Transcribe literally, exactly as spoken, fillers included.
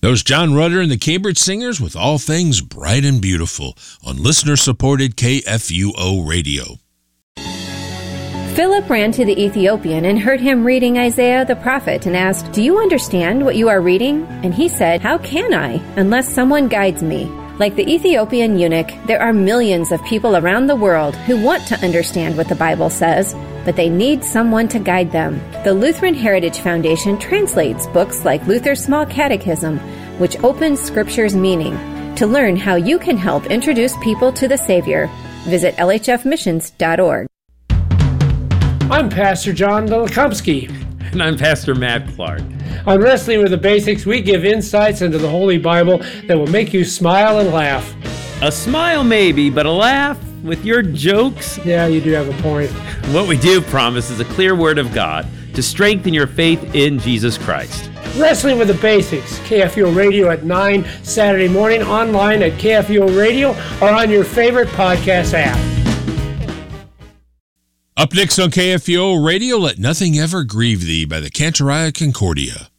That was John Rudder and the Cambridge Singers with All Things Bright and Beautiful on listener-supported K F U O Radio. Philip ran to the Ethiopian and heard him reading Isaiah the prophet and asked, "Do you understand what you are reading?" And he said, "How can I, unless someone guides me?" Like the Ethiopian eunuch, there are millions of people around the world who want to understand what the Bible says, but they need someone to guide them. The Lutheran Heritage Foundation translates books like Luther's Small Catechism, which opens Scripture's meaning. To learn how you can help introduce people to the Savior, visit L H F missions dot org. I'm Pastor John Delakumsky. And I'm Pastor Matt Clark. On Wrestling with the Basics, we give insights into the Holy Bible that will make you smile and laugh. A smile maybe, but a laugh with your jokes? Yeah, you do have a point. What we do promise is a clear word of God to strengthen your faith in Jesus Christ. Wrestling with the Basics, K F U O Radio at nine Saturday morning, online at K F U O Radio or on your favorite podcast app. Up next on K F U O Radio, Let Nothing Ever Grieve Thee by the Cantoria Concordia.